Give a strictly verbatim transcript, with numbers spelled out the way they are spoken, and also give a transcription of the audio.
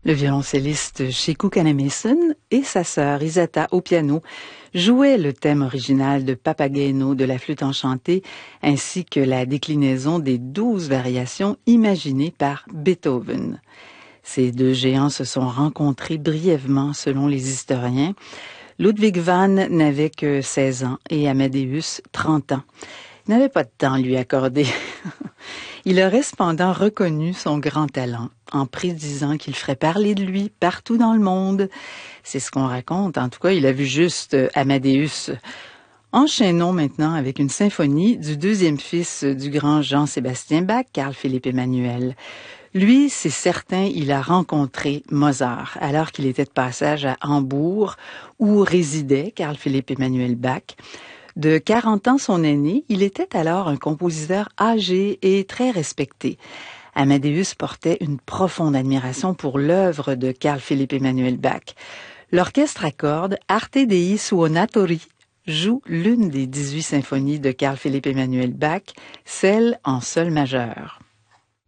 Le violoncelliste Sheku Kannemason et sa sœur Isata au piano jouaient le thème original de Papageno de la flûte enchantée ainsi que la déclinaison des douze variations imaginées par Beethoven. Ces deux géants se sont rencontrés brièvement selon les historiens. Ludwig van n'avait que seize ans et Amadeus trente ans. Il n'avait pas de temps à lui accorder. Il aurait cependant reconnu son grand talent en prédisant qu'il ferait parler de lui partout dans le monde. C'est ce qu'on raconte. En tout cas, il a vu juste Amadeus. Enchaînons maintenant avec une symphonie du deuxième fils du grand Jean-Sébastien Bach, Carl Philipp Emanuel. Lui, c'est certain, il a rencontré Mozart alors qu'il était de passage à Hambourg où résidait Carl Philipp Emanuel Bach. De quarante ans son aîné, il était alors un compositeur âgé et très respecté. Amadeus portait une profonde admiration pour l'œuvre de Carl Philipp Emanuel Bach. L'orchestre à cordes Arte Dei Suonatori joue l'une des dix-huit symphonies de Carl Philipp Emanuel Bach, celle en sol majeur.